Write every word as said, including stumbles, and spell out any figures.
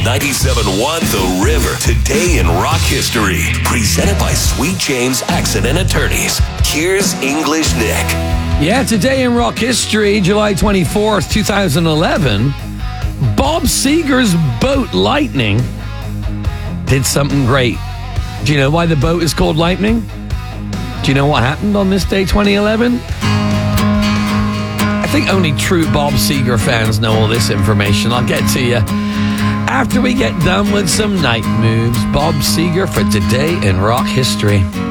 ninety-seven point one The River. Today in rock history. Presented by Sweet James Accident Attorneys. Here's English Nick. Yeah, today in rock history, July twenty-fourth, twenty eleven, Bob Seger's boat Lightning did something great. Do you know why the boat is called Lightning? Do you know what happened on this day, twenty eleven? I think only true Bob Seger fans know all this information. I'll get to you after we get done with some night moves. Bob Seger for today in rock history.